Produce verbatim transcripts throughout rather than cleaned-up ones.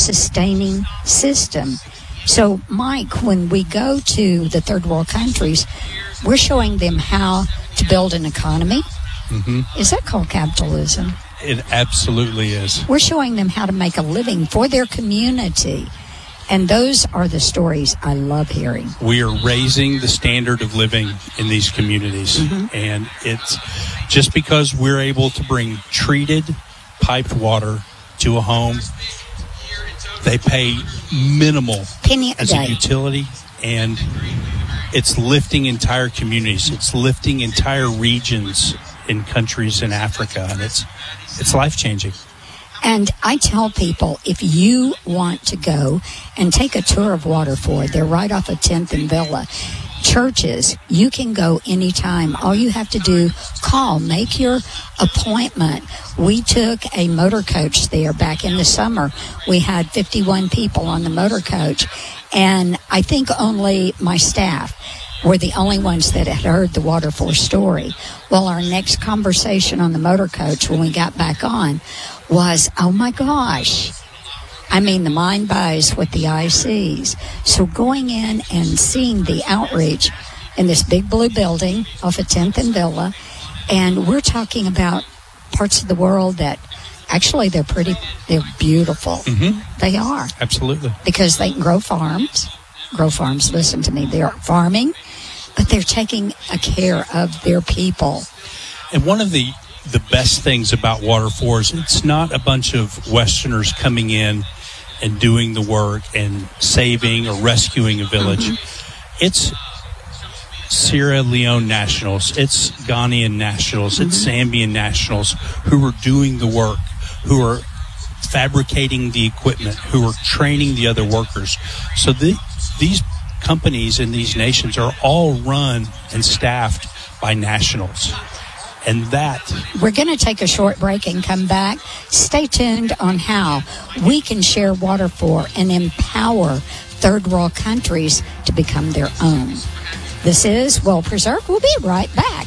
self-sustaining system. So, Mike, when we go to the third world countries, we're showing them how to build an economy. Mm-hmm. Is that called capitalism? It absolutely is. We're showing them how to make a living for their community. And those are the stories I love hearing. We are raising the standard of living in these communities. Mm-hmm. And it's just because we're able to bring treated, piped water to a home, they pay minimal penny a as day. a utility, and it's lifting entire communities. It's lifting entire regions in countries in Africa, and it's it's life-changing. And I tell people, if you want to go and take a tour of Waterford, they're right off of tenth and Villa. Churches, you can go anytime. All you have to do, call, make your appointment. We took a motor coach there back in the summer. We had fifty-one people on the motor coach, and I think only my staff were the only ones that had heard the Waterford story. Well, our next conversation on the motor coach when we got back on was, oh my gosh, I mean, the mind buys what the eye sees. So going in and seeing the outreach in this big blue building off of tenth and Villa, and we're talking about parts of the world that actually they're pretty, they're beautiful. Mm-hmm. They are. Absolutely. Because they can grow farms. Grow farms, listen to me, they're farming, but they're taking a care of their people. And one of the the best things about Waterford is it's not a bunch of Westerners coming in and doing the work and saving or rescuing a village. Mm-hmm. It's Sierra Leone nationals, it's Ghanaian nationals, mm-hmm. it's Zambian nationals who are doing the work, who are fabricating the equipment, who are training the other workers. So the, these companies in these nations are all run and staffed by nationals. And that... We're going to take a short break and come back. Stay tuned on how we can share Waterford and empower third world countries to become their own. This is Well Preserved. We'll be right back.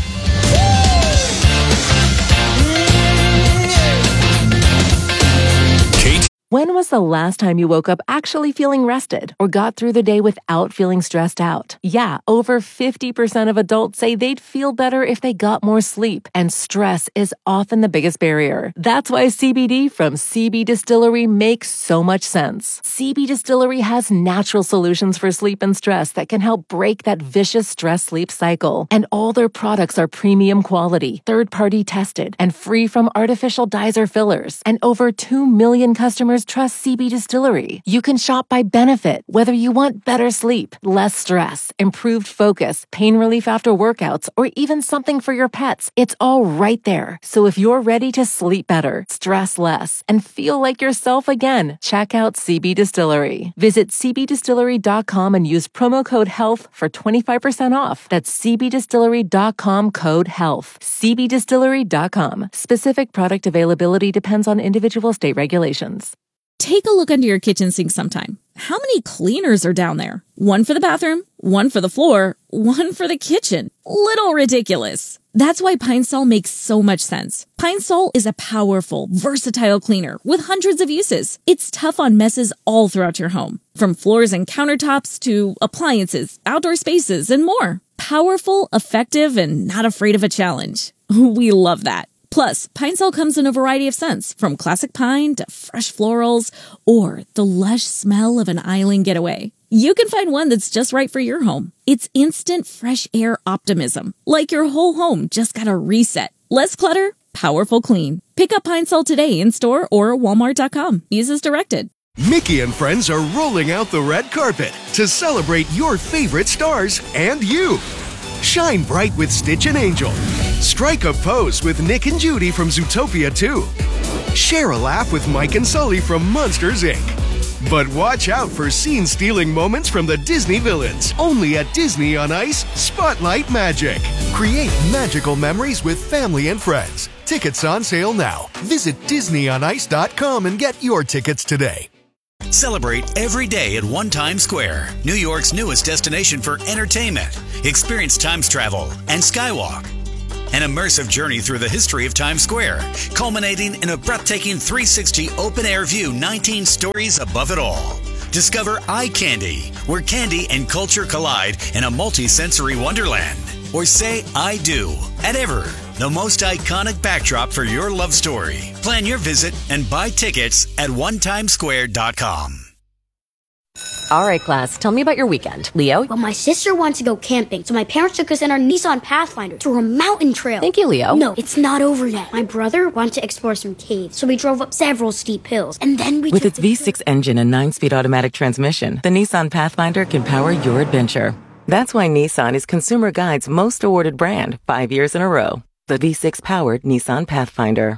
When was the last time you woke up actually feeling rested or got through the day without feeling stressed out? Yeah, over fifty percent of adults say they'd feel better if they got more sleep, and stress is often the biggest barrier. That's why C B D from C B Distillery makes so much sense. C B Distillery has natural solutions for sleep and stress that can help break that vicious stress-sleep cycle. And all their products are premium quality, third-party tested, and free from artificial dyes or fillers. And over two million customers trust C B Distillery. You can shop by benefit, whether you want better sleep, less stress, improved focus, pain relief after workouts, or even something for your pets. It's all right there. So if you're ready to sleep better, stress less, and feel like yourself again, check out C B Distillery. Visit c b distillery dot com and use promo code HEALTH for twenty-five percent off. That's c b distillery dot com code HEALTH. c b distillery dot com. Specific product availability depends on individual state regulations. Take a look under your kitchen sink sometime. How many cleaners are down there? One for the bathroom, one for the floor, one for the kitchen. Little ridiculous. That's why Pine Sol makes so much sense. Pine Sol is a powerful, versatile cleaner with hundreds of uses. It's tough on messes all throughout your home, from floors and countertops to appliances, outdoor spaces, and more. Powerful, effective, and not afraid of a challenge. We love that. Plus, Pine Sol comes in a variety of scents, from classic pine to fresh florals or the lush smell of an island getaway. You can find one that's just right for your home. It's instant fresh air optimism, like your whole home just got a reset. Less clutter, powerful clean. Pick up Pine Sol today in store or walmart dot com. Use as directed. Mickey and friends are rolling out the red carpet to celebrate your favorite stars and you. Shine bright with Stitch and Angel. Strike a pose with Nick and Judy from Zootopia two. Share a laugh with Mike and Sully from Monsters, Incorporated. But watch out for scene-stealing moments from the Disney villains. Only at Disney on Ice, Spotlight Magic. Create magical memories with family and friends. Tickets on sale now. Visit disney on ice dot com and get your tickets today. Celebrate every day at One Times Square, New York's newest destination for entertainment. Experience Times travel and Skywalk. An immersive journey through the history of Times Square, culminating in a breathtaking three sixty open-air view nineteen stories above it all. Discover Eye Candy, where candy and culture collide in a multi-sensory wonderland. Or say I do at Ever, the most iconic backdrop for your love story. Plan your visit and buy tickets at one times square dot com. All right, class, tell me about your weekend. Leo? Well, my sister wants to go camping, so my parents took us in our Nissan Pathfinder through a mountain trail. Thank you, Leo. No, it's not over yet. My brother wanted to explore some caves, so we drove up several steep hills, and then we With took its V six engine and nine-speed automatic transmission, the Nissan Pathfinder can power your adventure. That's why Nissan is Consumer Guide's most awarded brand five years in a row. The V six-powered Nissan Pathfinder.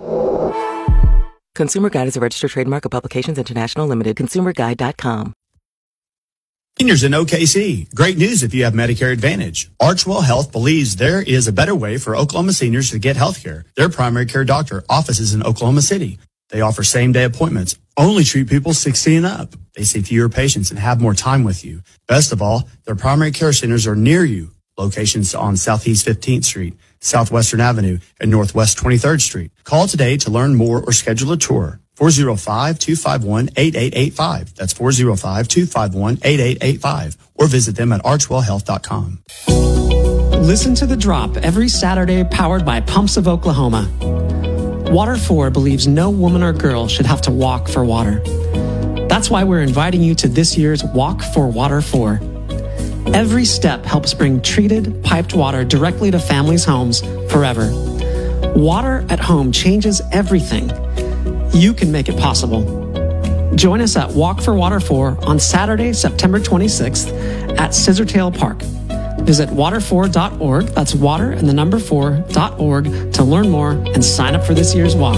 Consumer Guide is a registered trademark of Publications International Limited. consumer guide dot com. Seniors in O K C. Great news if you have Medicare Advantage. Archwell Health believes there is a better way for Oklahoma seniors to get health care. Their primary care doctor offices in Oklahoma City. They offer same-day appointments, only treat people sixty and up. They see fewer patients and have more time with you. Best of all, their primary care centers are near you. Locations on Southeast fifteenth Street, Southwestern Avenue, and Northwest twenty-third Street. Call today to learn more or schedule a tour. four oh five, two five one, eight eight eight five. That's four oh five, two five one, eight eight eight five. Or visit them at archwell health dot com. Listen to The Drop every Saturday, powered by Pumps of Oklahoma. Water four believes no woman or girl should have to walk for water. That's why we're inviting you to this year's Walk for Water four. Every step helps bring treated, piped water directly to families' homes forever. Water at home changes everything. You can make it possible. Join us at Walk for Water four on Saturday, September twenty-sixth at Scissortail Park. Visit water four dot org, that's water and the number four dot org, to learn more and sign up for this year's walk.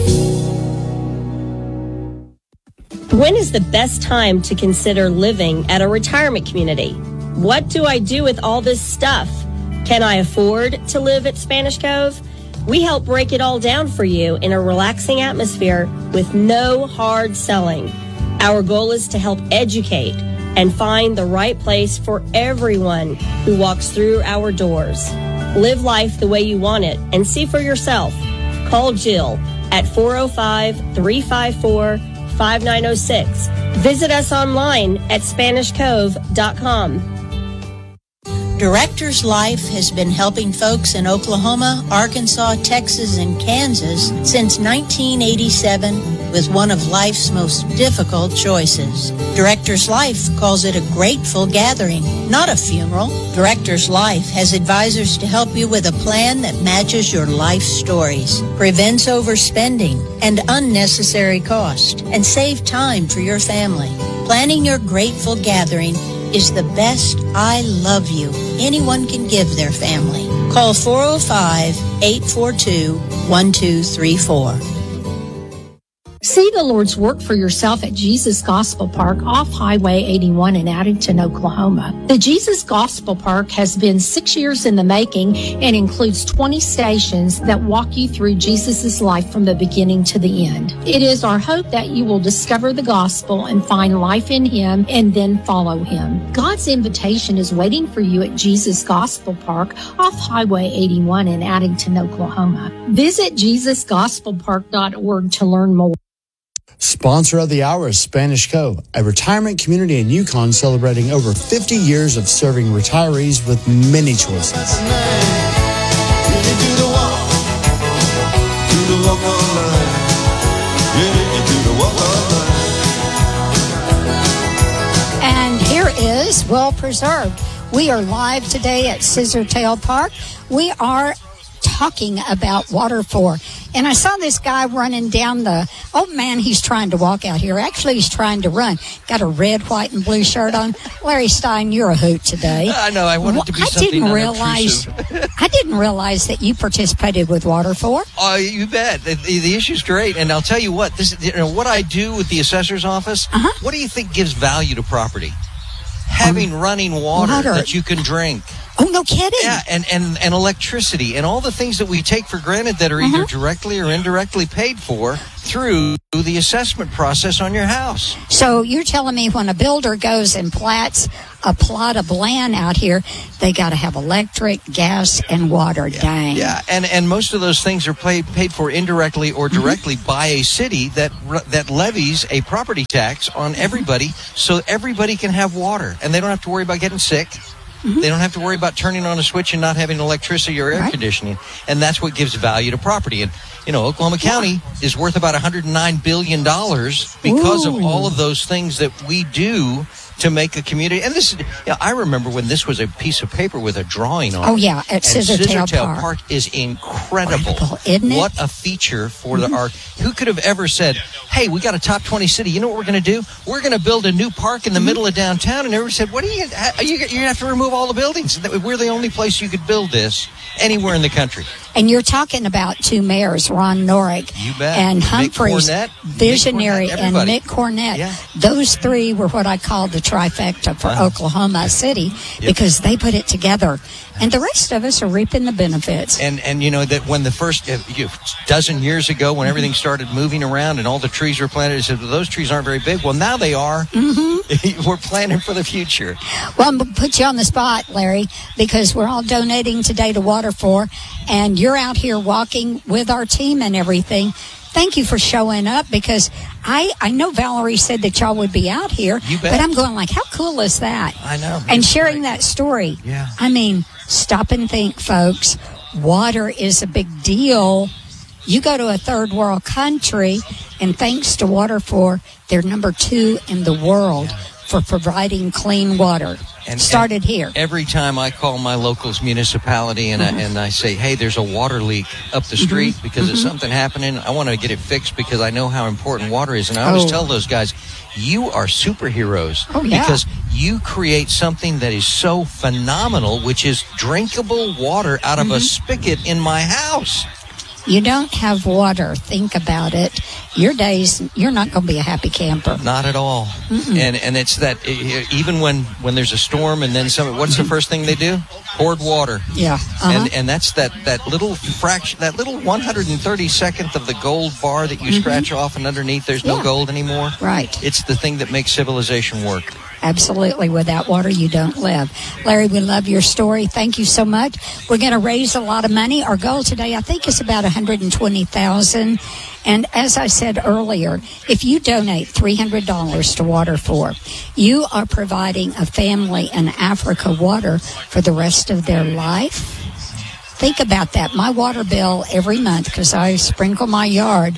When is the best time to consider living at a retirement community? What do I do with all this stuff? Can I afford to live at Spanish Cove? We help break it all down for you in a relaxing atmosphere with no hard selling. Our goal is to help educate and find the right place for everyone who walks through our doors. Live life the way you want it and see for yourself. Call Jill at four oh five, three five four, five nine oh six. Visit us online at spanish cove dot com. Director's Life has been helping folks in Oklahoma, Arkansas, Texas, and Kansas since nineteen eighty-seven with one of life's most difficult choices. Director's Life calls it a grateful gathering, not a funeral. Director's Life has advisors to help you with a plan that matches your life stories, prevents overspending and unnecessary cost, and save time for your family. Planning your grateful gathering is the best I love you anyone can give their family. Call four oh five, eight four two, one two three four. See the Lord's work for yourself at Jesus Gospel Park off Highway eighty-one in Addington, Oklahoma. The Jesus Gospel Park has been six years in the making and includes twenty stations that walk you through Jesus' life from the beginning to the end. It is our hope that you will discover the gospel and find life in Him and then follow Him. God's invitation is waiting for you at Jesus Gospel Park off Highway eighty-one in Addington, Oklahoma. Visit jesus gospel park dot org to learn more. Sponsor of the hour is Spanish Cove, a retirement community in Yukon celebrating over fifty years of serving retirees with many choices. And here is Well Preserved. We are live today at Scissortail Park. We are talking about Water four. And I saw this guy running down the, oh man, he's trying to walk out here. Actually, he's trying to run. Got a red, white, and blue shirt on. Larry Stein, you're a hoot today. I know, I wanted to be I something didn't realize, I didn't realize that you participated with Water four. Oh, you bet. The, the, the issue's great. And I'll tell you what, this, you know, what I do with the assessor's office, uh-huh. What do you think gives value to property? Having um, running water, water that you can drink. Oh, no kidding. Yeah, and, and, and electricity and all the things that we take for granted that are uh-huh. either directly or indirectly paid for through through the assessment process on your house. So you're telling me when a builder goes and plats a plot of land out here, they got to have electric, gas, and water. Yeah. Dang. Yeah, and, and most of those things are paid paid for indirectly or directly mm-hmm. by a city that that levies a property tax on everybody, so everybody can have water, and they don't have to worry about getting sick. Mm-hmm. They don't have to worry about turning on a switch and not having electricity or air right. conditioning, and that's what gives value to property. And you know, Oklahoma County yeah. is worth about one hundred nine billion dollars because Ooh. Of all of those things that we do to make a community. And this is, you know, I remember when this was a piece of paper with a drawing on it. Oh, yeah, at Scissortail, Scissortail Park. Park is incredible. Incredible, isn't it? What a feature for mm-hmm. the art. Who could have ever said, hey, we got a top twenty city. You know what we're going to do? We're going to build a new park in the mm-hmm. middle of downtown. And everybody said, what are you, are you, you're going to have to remove all the buildings. We're the only place you could build this anywhere in the country. And you're talking about two mayors, Ron Norick and Humphreys, Cornette, visionary, Cornette, and Mick Cornette. Yeah. Those three were what I call the trifecta for uh-huh. Oklahoma City yep. because they put it together. And the rest of us are reaping the benefits. And, and you know, that when the first uh, you know, dozen years ago, when everything started moving around and all the trees were planted, they said, well, those trees aren't very big. Well, now they are. Mm-hmm. We're planning for the future. Well, I'm going to put you on the spot, Larry, because we're all donating today to Water for, and you're out here walking with our team and everything. Thank you for showing up, because I, I know Valerie said that y'all would be out here, you bet. But I'm going like, how cool is that? I know. And sharing great. That story. Yeah. I mean, stop and think, folks. Water is a big deal. You go to a third world country, and thanks to Water for, they're number two in the world for providing clean water. And, Started and here. Every time I call my local municipality and, mm-hmm. I, and I say, hey, there's a water leak up the street mm-hmm. because mm-hmm. there's something happening, I want to get it fixed because I know how important water is. And I always oh. tell those guys, you are superheroes. Oh, yeah. Because you create something that is so phenomenal, which is drinkable water out of mm-hmm. a spigot in my house. You don't have water, think about it. Your days, you're not going to be a happy camper. Not at all. Mm-mm. And and it's that, even when, when there's a storm and then some, what's the first thing they do? Poured water. Yeah. Uh-huh. And and that's that, that little fraction, that little one hundred thirty-secondth of the gold bar that you mm-hmm. scratch off, and underneath there's yeah. no gold anymore. Right. It's the thing that makes civilization work. Absolutely. Without water, you don't live. Larry, we love your story. Thank you so much. We're going to raise a lot of money. Our goal today, I think, is about one hundred twenty thousand dollars. And as I said earlier, if you donate three hundred dollars to Water for, you are providing a family in Africa water for the rest of their life. Think about that. My water bill every month, because I sprinkle my yard,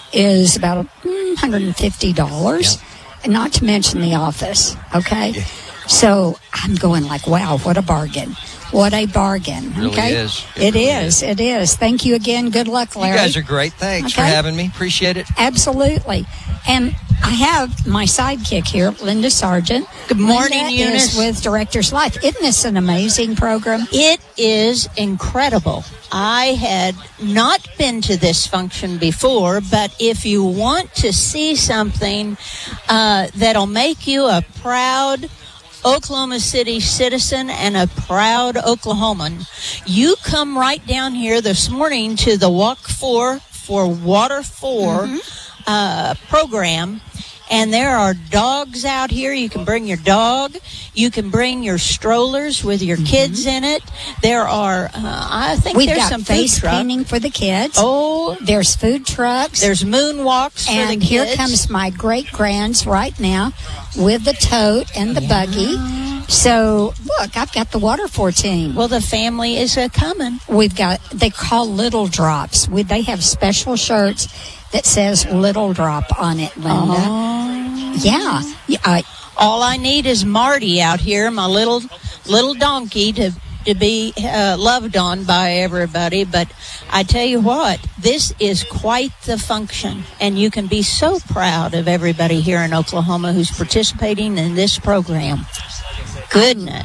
is about one hundred fifty dollars. Yeah. And not to mention the office, okay? Yeah. So I'm going like, wow, what a bargain. What a bargain, it really okay? Is. It, it really is. is. It is. Thank you again. Good luck, Larry. You guys are great. Thanks okay? for having me. Appreciate it. Absolutely. And I have my sidekick here, Linda Sargent. Good morning, Linda Eunice. Is with Directors Life. Isn't this an amazing program? It is incredible. I had not been to this function before, but if you want to see something uh, that'll make you a proud Oklahoma City citizen and a proud Oklahoman, you come right down here this morning to the Walk for for Water for mm-hmm. uh, program. And there are dogs out here. You can bring your dog. You can bring your strollers with your mm-hmm. kids in it. There are, uh, I think We've there's got some face food painting for the kids. Oh. There's food trucks. There's moonwalks for and the kids. Here comes my great-grands right now with the tote and the yeah. buggy. So, look, I've got the Water for team. Well, the family is uh, coming. We've got, they call Little Drops. We, they have special shirts that says Little Drop on it, Linda. Oh. Yeah. Uh, All I need is Marty out here, my little little donkey, to to be uh, loved on by everybody. But I tell you what, this is quite the function, and you can be so proud of everybody here in Oklahoma who's participating in this program. Goodness.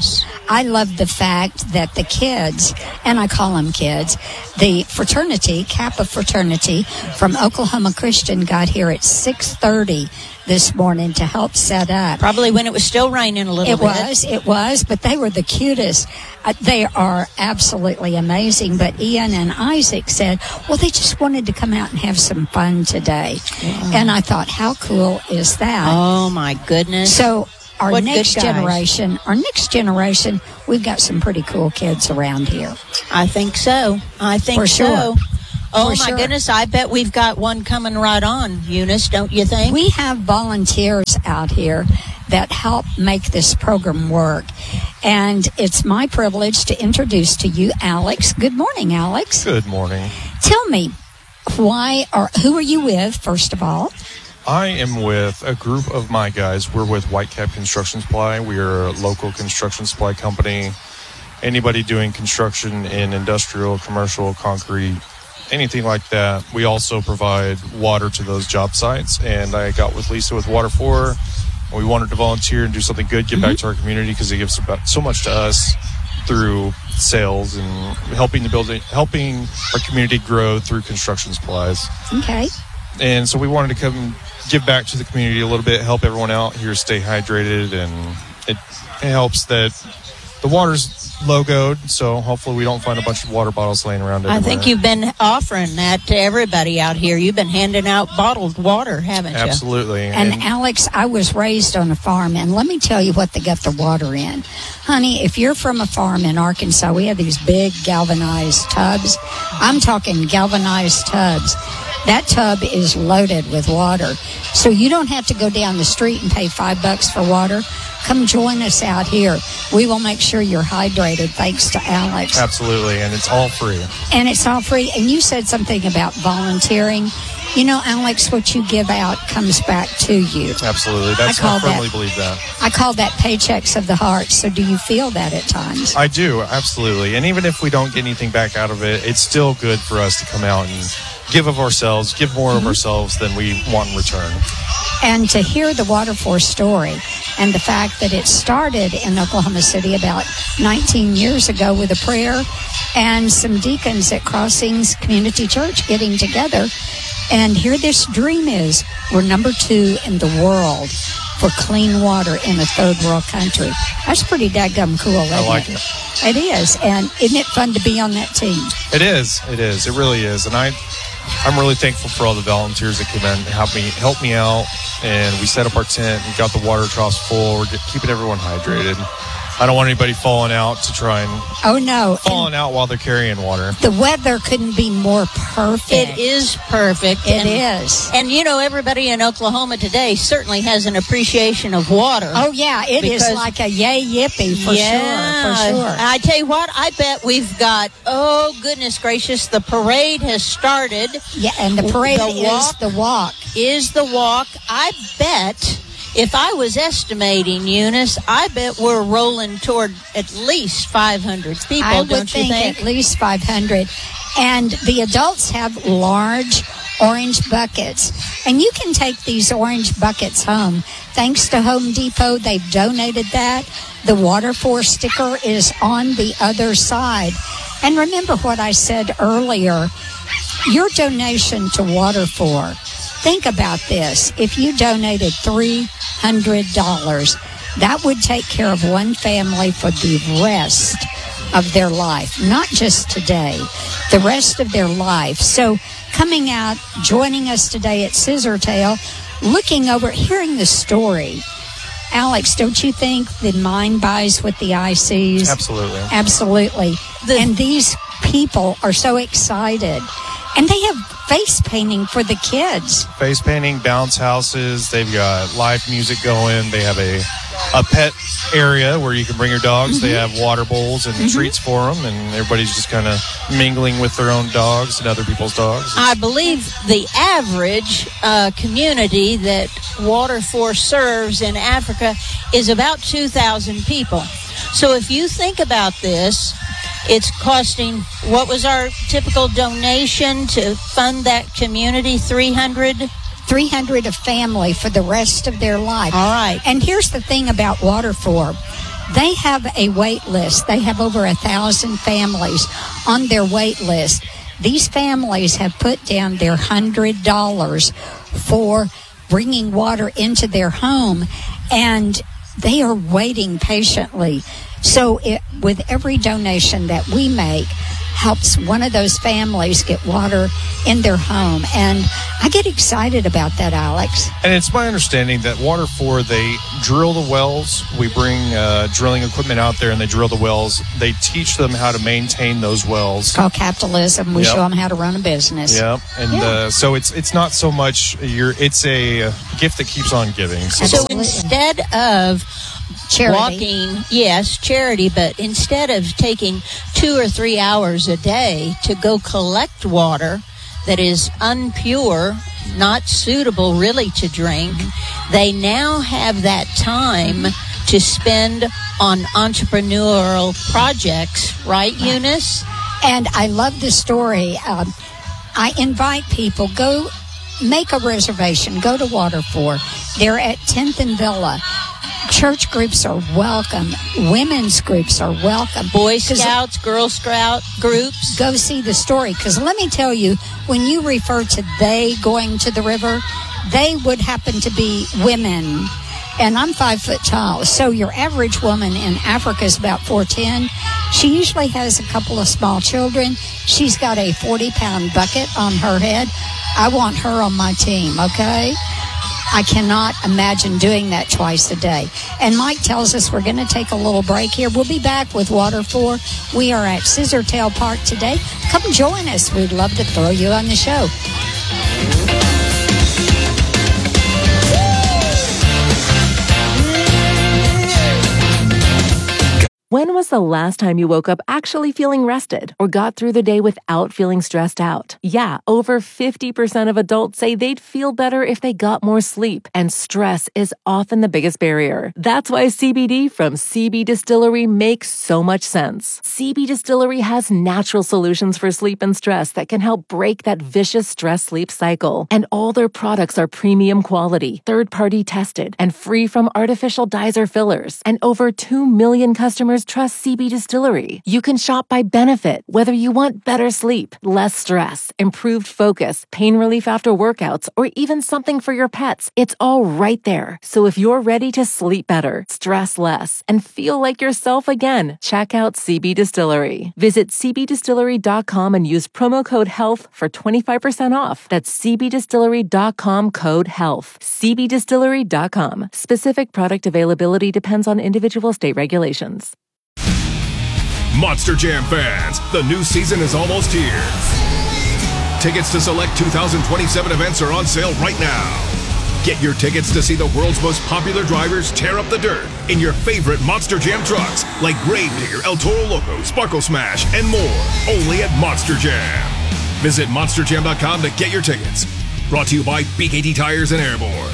I love the fact that the kids, and I call them kids, the fraternity, Kappa fraternity from Oklahoma Christian got here at six thirty this morning to help set up. Probably when it was still raining a little it bit. It was, it was, but they were the cutest. Uh, they are absolutely amazing. But Ian and Isaac said, well, they just wanted to come out and have some fun today. Yeah. And I thought, how cool is that? Oh, my goodness. So our what next generation, our next generation, we've got some pretty cool kids around here. I think so. I think For so. Sure. Oh, For my sure. goodness. I bet we've got one coming right on, Eunice, don't you think? We have volunteers out here that help make this program work. And it's my privilege to introduce to you Alex. Good morning, Alex. Good morning. Tell me, why or who are you with, first of all? I am with a group of my guys. We're with Whitecap Construction Supply. We are a local construction supply company. Anybody doing construction in industrial, commercial, concrete, anything like that. We also provide water to those job sites. And I got with Lisa with Water for. We wanted to volunteer and do something good, give mm-hmm. back to our community because it gives so much to us through sales and helping the building, helping our community grow through construction supplies. Okay. And so we wanted to come give back to the community a little bit, help everyone out here stay hydrated, and it, it helps that the water's logoed, so hopefully we don't find a bunch of water bottles laying around everywhere. I think you've been offering that to everybody out here. You've been handing out bottled water, haven't you? Absolutely. And, and Alex, I was raised on a farm, and let me tell you what they got the water in. Honey, if you're from a farm in Arkansas, we have these big galvanized tubs. I'm talking galvanized tubs. That tub is loaded with water. So you don't have to go down the street and pay five bucks for water. Come join us out here. We will make sure you're hydrated, thanks to Alex. Absolutely, and it's all free. And it's all free. And you said something about volunteering. You know, Alex, what you give out comes back to you. Absolutely. That's I, I firmly that, believe that. I call that paychecks of the heart. So do you feel that at times? I do, absolutely. And even if we don't get anything back out of it, it's still good for us to come out and give of ourselves, give more mm-hmm. of ourselves than we want in return. And to hear the Water for story and the fact that it started in Oklahoma City about nineteen years ago with a prayer and some deacons at Crossings Community Church getting together. And here this dream is. We're number two in the world for clean water in a third world country. That's pretty daggum cool, isn't I like it? it. It is. And isn't it fun to be on that team? It is. It is. It really is. And I... I'm really thankful for all the volunteers that came in and helped me help me out. And we set up our tent and got the water troughs full. We're keeping everyone hydrated. I don't want anybody falling out to try and oh no falling and out while they're carrying water. The weather couldn't be more perfect. It is perfect. It and, is. And you know, everybody in Oklahoma today certainly has an appreciation of water. Oh yeah, it because, is like a yay yippee for yeah, sure. For sure. I tell you what, I bet we've got. Oh goodness gracious, the parade has started. Yeah, and the parade the is walk the walk. Is the walk? I bet. If I was estimating, Eunice, I bet we're rolling toward at least five hundred people, I would don't you think? think? At least five hundred. And the adults have large orange buckets. And you can take these orange buckets home. Thanks to Home Depot, they've donated that. The Water for sticker is on the other side. And remember what I said earlier. Your donation to Water for, think about this. If you donated three hundred dollars, that would take care of one family for the rest of their life, not just today, the rest of their life. So coming out, joining us today at Scissortail, looking over, hearing the story. Alex, don't you think the mind buys what the eye sees? Absolutely. Absolutely. The, and these people are so excited. And they have face painting for the kids. Face painting, bounce houses. They've got live music going. They have a a pet area where you can bring your dogs. Mm-hmm. They have water bowls and mm-hmm. treats for them, and everybody's just kind of mingling with their own dogs and other people's dogs. I believe the average uh, community that Water for serves in Africa is about two thousand people. So if you think about this, it's costing, what was our typical donation to fund that community? three hundred three hundred a family for the rest of their life. All right. And here's the thing about Water for. They have a wait list. They have over a thousand families on their wait list. These families have put down their one hundred dollars for bringing water into their home, and they are waiting patiently. So it, with every donation that we make, helps one of those families get water in their home. And I get excited about that, Alex. And it's my understanding that Water four, they drill the wells. We bring uh, drilling equipment out there and they drill the wells. They teach them how to maintain those wells. It's called capitalism. We Yep. show them how to run a business. Yeah, and Yeah. Uh, so it's it's not so much your. It's a gift that keeps on giving. So, So instead of Charity. walking, yes, charity, but instead of taking two or three hours a day to go collect water that is unpure, not suitable really to drink, they now have that time to spend on entrepreneurial projects, right, Eunice? And I love the story. Um, I invite people, go make a reservation, go to Water four. They're at tenth and Villa. Church groups are welcome. Women's groups are welcome. Boy Scouts, Girl Scout groups. Go see the story. Because let me tell you, when you refer to they going to the river, they would happen to be women. And I'm five foot tall. So your average woman in Africa is about four ten. She usually has a couple of small children. She's got a forty pound bucket on her head. I want her on my team, okay? I cannot imagine doing that twice a day. And Mike tells us we're going to take a little break here. We'll be back with Water four. We are at Scissortail Park today. Come join us. We'd love to throw you on the show. When was the last time you woke up actually feeling rested or got through the day without feeling stressed out? Yeah, over fifty percent of adults say they'd feel better if they got more sleep, and stress is often the biggest barrier. That's why C B D from C B Distillery makes so much sense. C B Distillery has natural solutions for sleep and stress that can help break that vicious stress-sleep cycle. And all their products are premium quality, third-party tested, and free from artificial dyes or fillers. And over two million customers trust C B Distillery. You can shop by benefit, whether you want better sleep, less stress, improved focus, pain relief after workouts, or even something for your pets. It's all right there. So if you're ready to sleep better, stress less, and feel like yourself again, check out C B Distillery. Visit c b distillery dot com and use promo code HEALTH for twenty-five percent off. That's c b distillery dot com code HEALTH. c b distillery dot com. Specific product availability depends on individual state regulations. Monster Jam fans, the new season is almost here. Tickets to select two thousand twenty-seven events are on sale right now. Get your tickets to see the world's most popular drivers tear up the dirt in your favorite Monster Jam trucks like Gravedigger, El Toro Loco, Sparkle Smash, and more. Only at Monster Jam. Visit monster jam dot com to get your tickets. Brought to you by B K T Tires and Airborne.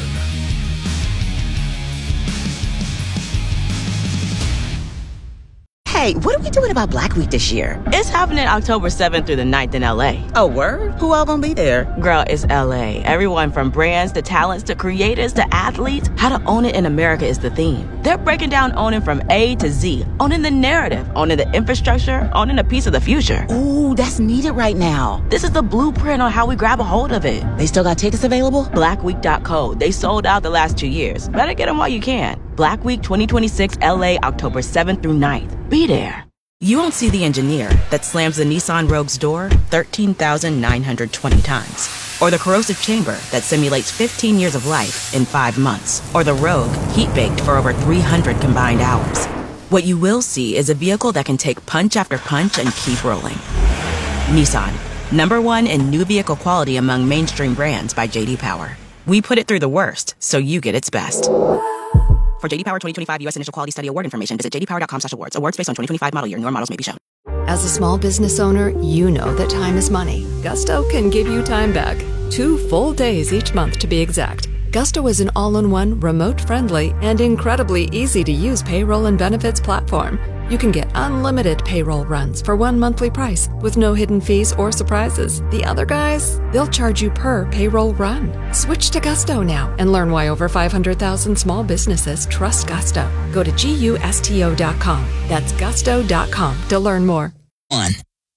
Hey, what are we doing about Black Week this year? It's happening October seventh through the ninth in L A. Oh, word? Who all gonna be there? Girl, it's L A. Everyone from brands to talents to creators to athletes. How to own it in America is the theme. They're breaking down owning from A to Z. Owning the narrative, owning the infrastructure, owning a piece of the future. Ooh, that's needed right now. This is the blueprint on how we grab a hold of it. They still got tickets available? black week dot co. They sold out the last two years. Better get them while you can. Black Week twenty twenty-six L A, October seventh through ninth. Be there. You won't see the engineer that slams the Nissan Rogue's door thirteen thousand nine hundred twenty times. Or the corrosive chamber that simulates fifteen years of life in five months. Or the Rogue heat-baked for over three hundred combined hours. What you will see is a vehicle that can take punch after punch and keep rolling. Nissan, number one in new vehicle quality among mainstream brands by J D Power. We put it through the worst, so you get its best. For J D Power twenty twenty-five U S Initial Quality Study Award information, visit j d power dot com slash awards. Awards based on twenty twenty-five model year. Newer models may be shown. As a small business owner, you know that time is money. Gusto can give you time back. Two full days each month to be exact. Gusto is an all-in-one, remote-friendly, and incredibly easy-to-use payroll and benefits platform. You can get unlimited payroll runs for one monthly price with no hidden fees or surprises. The other guys, they'll charge you per payroll run. Switch to Gusto now and learn why over five hundred thousand small businesses trust Gusto. Go to gusto dot com. That's gusto dot com to learn more. One.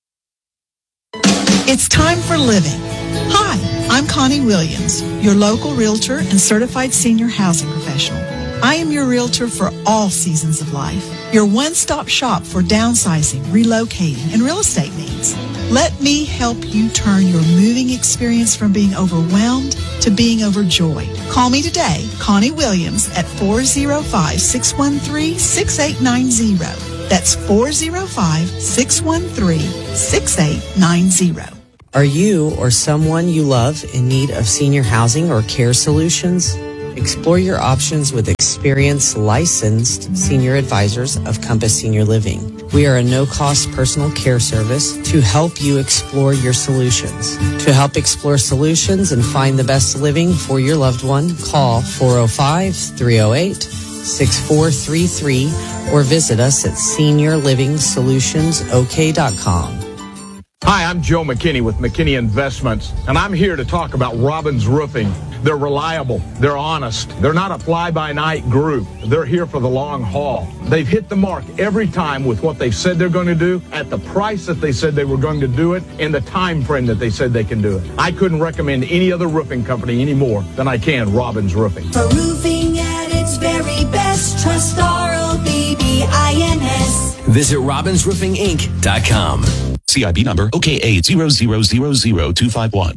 It's time for living. Hi, I'm Connie Williams, your local realtor and certified senior housing professional. I am your realtor for all seasons of life, your one-stop shop for downsizing, relocating, and real estate needs. Let me help you turn your moving experience from being overwhelmed to being overjoyed. Call me today, Connie Williams, at four oh five, six one three, six eight nine zero. That's four oh five, six one three, six eight nine zero. Are you or someone you love in need of senior housing or care solutions? Explore your options with experienced, licensed senior advisors of Compass Senior Living. We are a no-cost personal care service to help you explore your solutions. To help explore solutions and find the best living for your loved one, call four oh five, three oh eight, six four three three or visit us at senior living solutions o k dot com. Hi, I'm Joe McKinney with McKinney Investments, and I'm here to talk about Robbins Roofing. They're reliable. They're honest. They're not a fly-by-night group. They're here for the long haul. They've hit the mark every time with what they've said they're going to do, at the price that they said they were going to do it, in the time frame that they said they can do it. I couldn't recommend any other roofing company any more than I can Robbins Roofing. For roofing at its very best, trust R O B B I N S. Visit robbins roofing inc dot com. C I B number O K A zero zero zero zero two five one.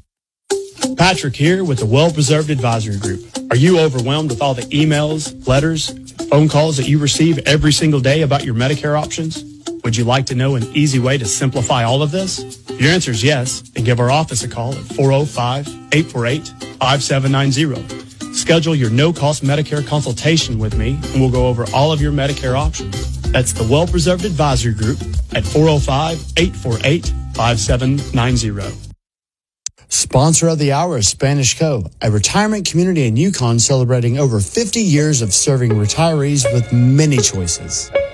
Patrick here with the Well Preserved Advisory Group. Are you overwhelmed with all the emails, letters, phone calls that you receive every single day about your Medicare options? Would you like to know an easy way to simplify all of this? If your answer is yes, then give our office a call at four oh five, eight four eight, five seven nine zero. Schedule your no-cost Medicare consultation with me, and we'll go over all of your Medicare options. That's the Well Preserved Advisory Group at four oh five, eight four eight, five seven nine zero. Sponsor of the hour is Spanish Cove, a retirement community in Yukon celebrating over fifty years of serving retirees with many choices.